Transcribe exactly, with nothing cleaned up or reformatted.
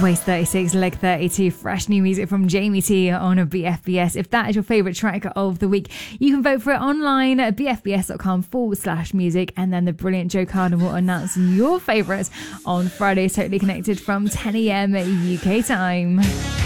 Waste thirty-six, Leg thirty-two, fresh new music from Jamie T on a B F B S. If that is your favourite track of the week, you can vote for it online at bfbs.com forward slash music, and then the brilliant Joe Carden will announce your favourites on Friday's Totally Connected from ten a.m. U K time.